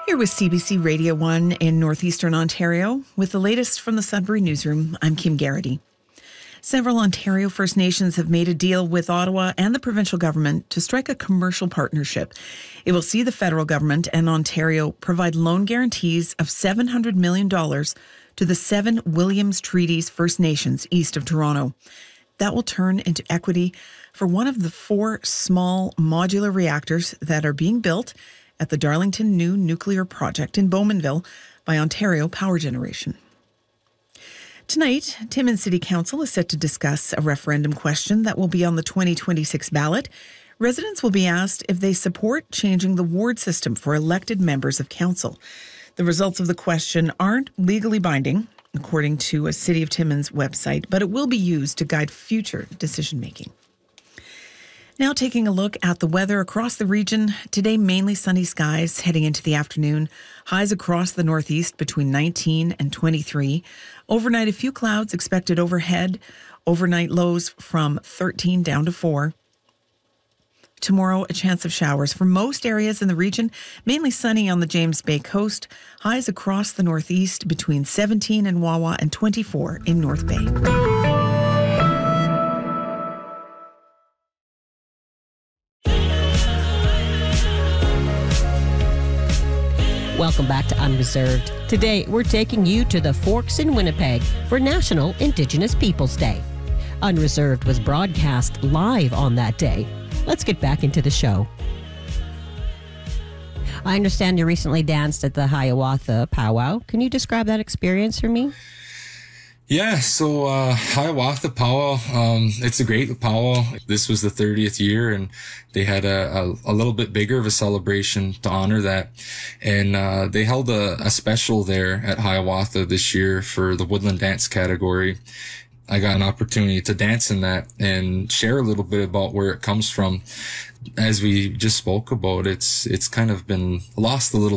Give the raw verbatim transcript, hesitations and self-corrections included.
You're with C B C Radio one in northeastern Ontario. With the latest from the Sudbury Newsroom, I'm Kim Garrity. Several Ontario First Nations have made a deal with Ottawa and the provincial government to strike a commercial partnership. It will see the federal government and Ontario provide loan guarantees of seven hundred million dollars to the seven Williams Treaties First Nations east of Toronto. That will turn into equity for one of the four small modular reactors that are being built at the Darlington New Nuclear Project in Bowmanville by Ontario Power Generation. Tonight, Timmins City Council is set to discuss a referendum question that will be on the twenty twenty-six ballot. Residents will be asked if they support changing the ward system for elected members of council. The results of the question aren't legally binding, according to a City of Timmins website, but it will be used to guide future decision-making. Now taking a look at the weather across the region. Today, mainly sunny skies heading into the afternoon. Highs across the northeast between nineteen and twenty-three. Overnight, a few clouds expected overhead. Overnight lows from thirteen down to four. Tomorrow, a chance of showers for most areas in the region. Mainly sunny on the James Bay coast. Highs across the northeast between seventeen in Wawa and twenty-four in North Bay. Welcome back to Unreserved. Today, we're taking you to the Forks in Winnipeg for National Indigenous Peoples Day. Unreserved was broadcast live on that day. Let's get back into the show. I understand you recently danced at the Hiawatha Powwow. Can you describe that experience for me? Yeah, so uh, Hiawatha Powwow, um, it's a great powwow. This was the thirtieth year, and they had a, a, a little bit bigger of a celebration to honor that. And uh, they held a, a special there at Hiawatha this year for the woodland dance category. I got an opportunity to dance in that and share a little bit about where it comes from. As we just spoke about, it's it's kind of been lost a little